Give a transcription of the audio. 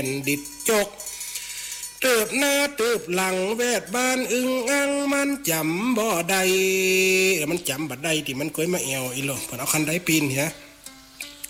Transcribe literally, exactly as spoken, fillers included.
นดิดจกเติบหน้าเติบหลังแวดบ้านอึงอังมันจำบ่ได้มันจำบ่ได้ที่มันเคยมาแอวอีหลอเพิ่นเอาคันไดปีนเหีย